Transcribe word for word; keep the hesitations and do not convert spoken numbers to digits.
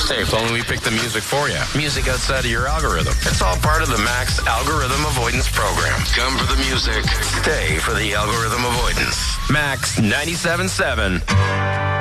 Hey, if only we picked the music for you. Music outside of your algorithm. It's all part of the Max Algorithm Avoidance Program. Come for the music. Stay for the algorithm avoidance. Max ninety-seven point seven.